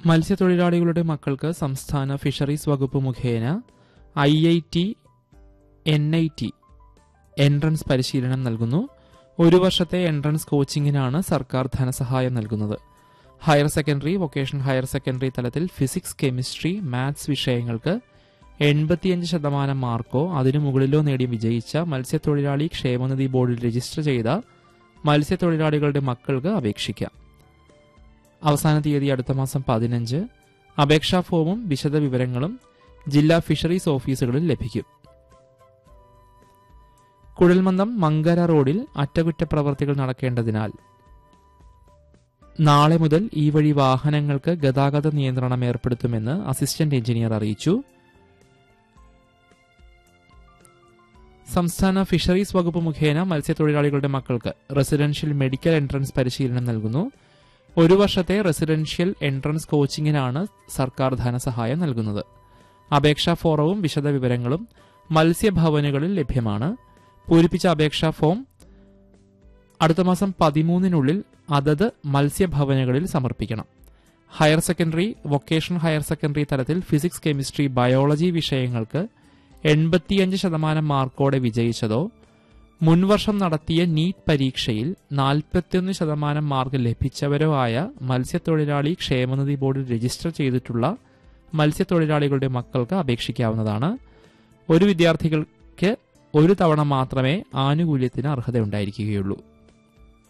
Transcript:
മത്സ്യത്തൊഴിലാളികളുടെ മക്കൾക്ക് സംസ്ഥാന ഫിഷറീസ് വകുപ്പ് മുഖേന IIT, NIT എൻട്രൻസ് പരിശീലനം നൽകുന്നു. 1 വർഷത്തെ എൻട്രൻസ് കോച്ചിങ്ങിനാണ് സർക്കാർ ധനസഹായം നൽകുന്നത്. Higher secondary, vocational higher secondary തലത്തിൽ ഫിസിക്സ്, കെമിസ്ട്രി, മാത്സ് വിഷയങ്ങൾക്ക് 85% മാർക്കോ അതിനു മുകളിലോ നേടി വിജയിച്ച മത്സ്യത്തൊഴിലാളി ക്ഷേമനിധി ബോർഡിൽ രജിസ്റ്റർ ചെയ്ത മത്സ്യത്തൊഴിലാളികളുടെ മക്കൾക്ക് അപേക്ഷിക്കാം. അവസാന തീയതി അടുത്ത മാസം 15. അപേക്ഷാ ഫോമും വിശദ വിവരങ്ങളും ജില്ലാ ഫിഷറീസ് ഓഫീസുകളിൽ ലഭിക്കും. കുഴൽമന്ദം മങ്കര റോഡിൽ അറ്റകുറ്റപ്രവർത്തികൾ നടക്കേണ്ടതിനാൽ നാളെ മുതൽ ഈ വഴി വാഹനങ്ങൾക്ക് ഗതാഗത നിയന്ത്രണം ഏർപ്പെടുത്തുമെന്ന് അസിസ്റ്റന്റ് എഞ്ചിനീയർ അറിയിച്ചു. സംസ്ഥാന ഫിഷറീസ് വകുപ്പ് മുഖേന മത്സ്യത്തൊഴിലാളികളുടെ മക്കൾക്ക് റെസിഡൻഷ്യൽ മെഡിക്കൽ എൻട്രൻസ് പരിശീലനം നൽകുന്നു. 1 വർഷത്തെ റെസിഡൻഷ്യൽ എൻട്രൻസ് കോച്ചിങ്ങിനാണ് സർക്കാർ ധനസഹായം നൽകുന്നത്. അപേക്ഷാ ഫോറവും വിശദ വിവരങ്ങളും മത്സ്യഭവനുകളിൽ ലഭ്യമാണ്. പൂരിപ്പിച്ച അപേക്ഷാ ഫോം അടുത്ത മാസം 13 അതത് മത്സ്യഭവനുകളിൽ സമർപ്പിക്കണം. Higher secondary, vocational higher secondary തലത്തിൽ ഫിസിക്സ്, കെമിസ്ട്രി, ബയോളജി വിഷയങ്ങൾക്ക് 85% മാർക്കോടെ വിജയിച്ചതോ മുൻവർഷം നടത്തിയ നീറ്റ് പരീക്ഷയിൽ 41% മാർക്ക് ലഭിച്ചവരോ ആയ മത്സ്യത്തൊഴിലാളി ക്ഷേമനിധി ബോർഡിൽ രജിസ്റ്റർ ചെയ്തിട്ടുള്ള മത്സ്യത്തൊഴിലാളികളുടെ മക്കൾക്ക് അപേക്ഷിക്കാവുന്നതാണ്. ഒരു വിദ്യാർത്ഥികൾക്ക് 1 തവണ മാത്രമേ ആനുകൂല്യത്തിന് അർഹതയുണ്ടായിരിക്കുകയുള്ളൂ.